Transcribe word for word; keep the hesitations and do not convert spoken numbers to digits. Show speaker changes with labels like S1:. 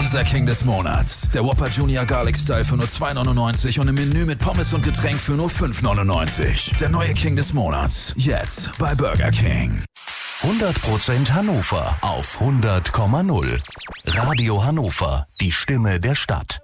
S1: Unser King des Monats. Der Whopper Junior Garlic Style für nur zwei neunundneunzig und im Menü mit Pommes und Getränk für nur fünf neunundneunzig. Der neue King des Monats. Jetzt bei Burger King.
S2: hundert Prozent Hannover auf hundert Komma null. Radio Hannover, die Stimme der Stadt.